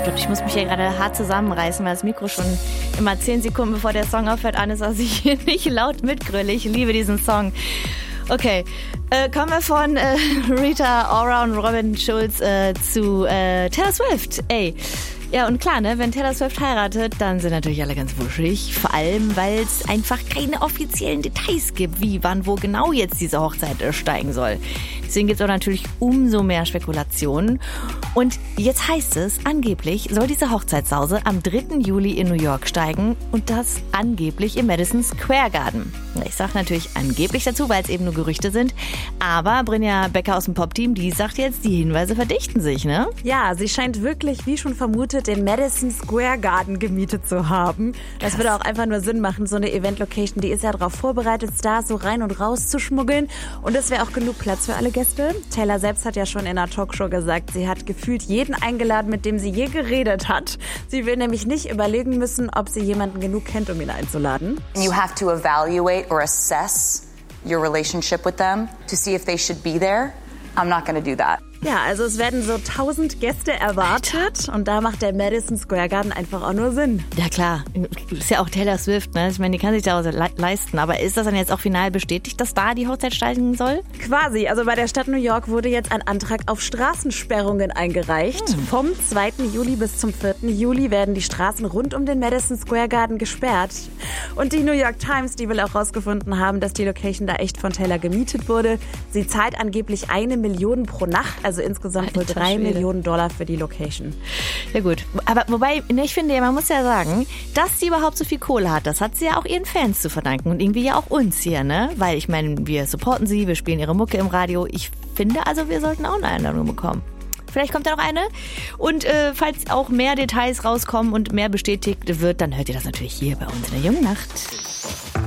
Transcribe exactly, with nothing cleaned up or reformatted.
glaube, ich muss mich hier gerade hart zusammenreißen, weil das Mikro schon immer zehn Sekunden bevor der Song aufhört an ist, dass ich hier nicht laut mitgrülle. Ich liebe diesen Song. Okay, äh, kommen wir von äh, Rita Ora und Robin Schulz äh, zu äh, Taylor Swift. Ey, ja und klar, ne, wenn Taylor Swift heiratet, dann sind natürlich alle ganz wuschig. Vor allem, weil es einfach keine offiziellen Details gibt, wie, wann, wo genau jetzt diese Hochzeit äh, steigen soll. Deswegen gibt es auch natürlich umso mehr Spekulationen. Und jetzt heißt es, angeblich soll diese Hochzeitssause am dritten Juli in New York steigen und das angeblich im Madison Square Garden. Ich sage natürlich angeblich dazu, weil es eben nur Gerüchte sind. Aber Brynja Becker aus dem Pop-Team, die sagt jetzt, die Hinweise verdichten sich, ne? Ja, sie scheint wirklich, wie schon vermutet, den Madison Square Garden gemietet zu haben. Das Krass. würde auch einfach nur Sinn machen, so eine Event-Location, die ist ja darauf vorbereitet, Stars so rein und raus zu schmuggeln. Und es wäre auch genug Platz für alle Gäste. Taylor selbst hat ja schon in einer Talkshow gesagt, sie hat gefühlt jeden eingeladen, mit dem sie je geredet hat. Sie will nämlich nicht überlegen müssen, ob sie jemanden genug kennt, um ihn einzuladen. You have to evaluate or assess your relationship with them to see if they should be there. I'm not going to do that. Ja, also es werden so tausend Gäste erwartet. Alter. Und da macht der Madison Square Garden einfach auch nur Sinn. Ja klar, ist ja auch Taylor Swift, ne? Ich meine, die kann sich da le- leisten. Aber ist das dann jetzt auch final bestätigt, dass da die Hochzeit steigen soll? Quasi. Also bei der Stadt New York wurde jetzt ein Antrag auf Straßensperrungen eingereicht. Hm. Vom zweiten Juli bis zum vierten Juli werden die Straßen rund um den Madison Square Garden gesperrt. Und die New York Times, die will auch rausgefunden haben, dass die Location da echt von Taylor gemietet wurde. Sie zahlt angeblich eine Million pro Nacht, also insgesamt wohl drei Millionen Dollar für die Location. Ja gut, aber wobei, ne, ich finde ja, man muss ja sagen, dass sie überhaupt so viel Kohle hat, das hat sie ja auch ihren Fans zu verdanken und irgendwie ja auch uns hier, ne? Weil ich meine, wir supporten sie, wir spielen ihre Mucke im Radio. Ich finde also, wir sollten auch eine Einladung bekommen. Vielleicht kommt da noch eine. Und äh, falls auch mehr Details rauskommen und mehr bestätigt wird, dann hört ihr das natürlich hier bei uns in der Jungen Nacht.